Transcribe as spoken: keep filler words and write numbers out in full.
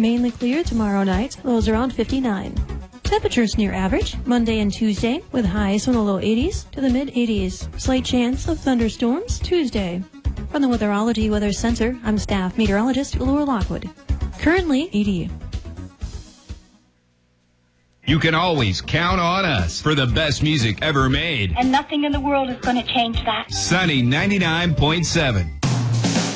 Mainly clear tomorrow night, lows around fifty-nine. Temperatures near average Monday and Tuesday, with highs from the low eighties to the mid eighties. Slight chance of thunderstorms Tuesday. From the Weatherology Weather Center, I'm staff meteorologist Laura Lockwood. Currently eighty. You can always count on us for the best music ever made. And nothing in the world is going to change that. Sunny ninety-nine point seven.